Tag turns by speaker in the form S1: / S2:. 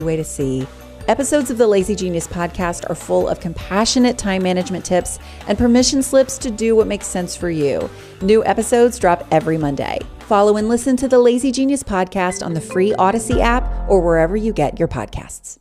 S1: way to see. Episodes of the Lazy Genius podcast are full of compassionate time management tips and permission slips to do what makes sense for you. New episodes drop every Monday. Follow and listen to the Lazy Genius podcast on the free Odyssey app or wherever you get your podcasts.